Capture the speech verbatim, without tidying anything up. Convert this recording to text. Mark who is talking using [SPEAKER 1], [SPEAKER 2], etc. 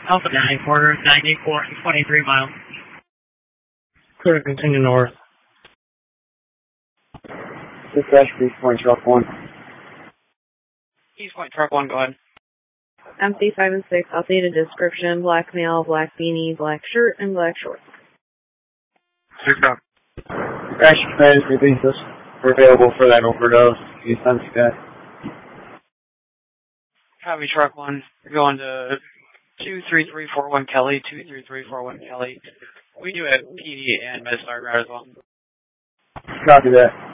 [SPEAKER 1] Alpha nine, quarter ninety-four, twenty-three miles. Clear to continue north.
[SPEAKER 2] Dispatch, East Point, Truck one.
[SPEAKER 1] East Point, Truck one, go ahead.
[SPEAKER 3] M C five and six, updated description, black male, black beanie, black shirt, and black shorts.
[SPEAKER 2] Six up. Crash command releases. We're available for that overdose. You send that.
[SPEAKER 1] Copy, Truck one. You're going to two three three four one Kelly, two three three four one Kelly. We do have P D and MedStar route as well.
[SPEAKER 2] Copy that.